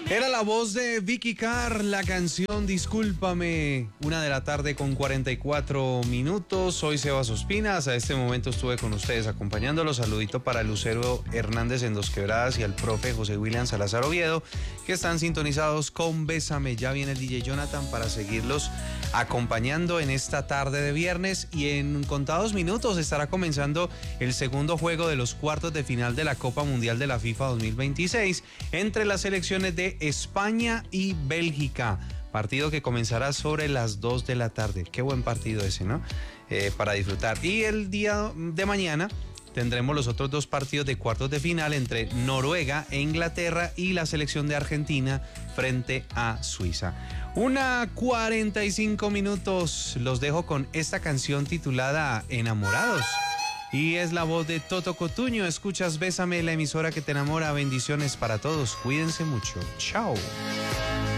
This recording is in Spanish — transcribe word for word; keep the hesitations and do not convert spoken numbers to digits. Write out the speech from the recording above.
Era la voz de Vicky Carr, la canción Discúlpame, una de la tarde con cuarenta y cuatro minutos. Soy Sebas Ospinas, a este momento estuve con ustedes acompañándolos. Saludito para Lucero Hernández en Dos Quebradas y al profe José William Salazar Oviedo, que están sintonizados con Bésame. Ya viene el D J Jonathan para seguirlos acompañando en esta tarde de viernes, y en contados minutos estará comenzando el segundo juego de los cuartos de final de la Copa Mundial de la FIFA dos mil veintiséis entre las selecciones de España y Bélgica, partido que comenzará sobre las dos de la tarde. Qué buen partido ese, ¿no? Eh, para disfrutar. Y el día de mañana tendremos los otros dos partidos de cuartos de final entre Noruega e Inglaterra y la selección de Argentina frente a Suiza. Una cuarenta y cinco minutos. Los dejo con esta canción titulada Enamorados. Y es la voz de Toto Cotuño. Escuchas Bésame, la emisora que te enamora. Bendiciones para todos. Cuídense mucho. Chao.